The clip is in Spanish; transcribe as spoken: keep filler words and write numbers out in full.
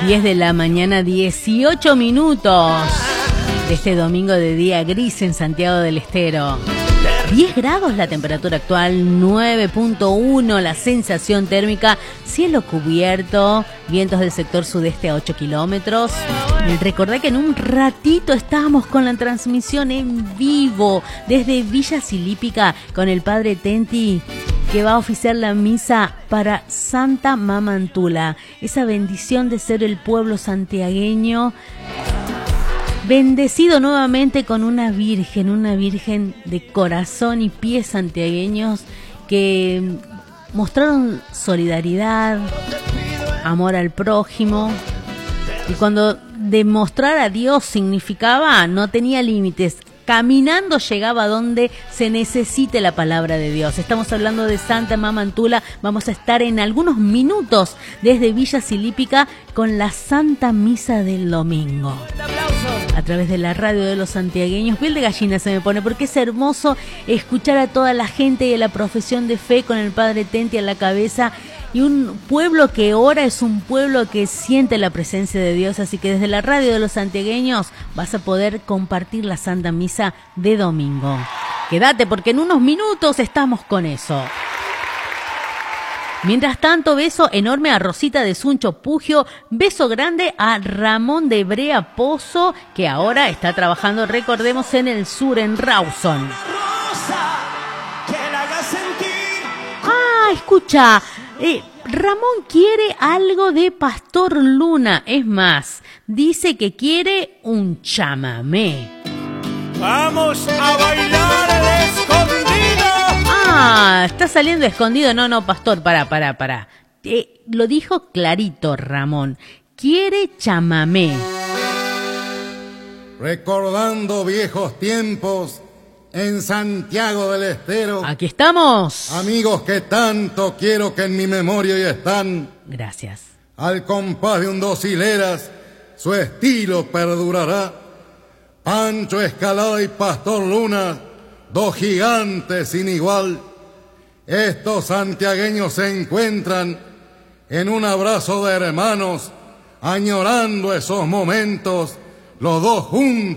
diez de la mañana, dieciocho minutos de este domingo de día gris en Santiago del Estero. diez grados la temperatura actual, nueve punto uno la sensación térmica, cielo cubierto, vientos del sector sudeste a ocho kilómetros. Recordé que en un ratito estábamos con la transmisión en vivo desde Villa Silípica con el padre Tenti, que va a oficiar la misa para Santa Mamantula, esa bendición de ser el pueblo santiagueño bendecido nuevamente con una virgen, una virgen de corazón y pies santiagueños que mostraron solidaridad, amor al prójimo, y cuando demostrar a Dios significaba, no tenía límites. Caminando llegaba donde se necesite la palabra de Dios. Estamos hablando de Santa Mamantula. Vamos a estar en algunos minutos desde Villa Silípica con la Santa Misa del domingo. A través de la radio de los santiagueños, piel de gallina se me pone, porque es hermoso escuchar a toda la gente y a la profesión de fe con el padre Tenti a la cabeza. Y un pueblo que ora es un pueblo que siente la presencia de Dios. Así que desde la radio de los santiagueños vas a poder compartir la Santa Misa de domingo. Quédate porque en unos minutos estamos con eso. Mientras tanto, beso enorme a Rosita de Suncho Pugio, beso grande a Ramón de Brea Pozo, que ahora está trabajando, recordemos, en el sur, en Rawson. Ah, escucha, eh, Ramón quiere algo de Pastor Luna, es más, dice que quiere un chamamé. ¡Vamos a bailar el escondido! Ah, está saliendo escondido. No, no, pastor, pará, pará, pará. Eh, lo dijo clarito Ramón. Quiere chamamé. Recordando viejos tiempos en Santiago del Estero. Aquí estamos. Amigos que tanto quiero que en mi memoria hoy están. Gracias. Al compás de un dos hileras, su estilo perdurará. Pancho Escalada y Pastor Luna, dos gigantes sin igual. Estos santiagueños se encuentran en un abrazo de hermanos, añorando esos momentos, los dos juntos.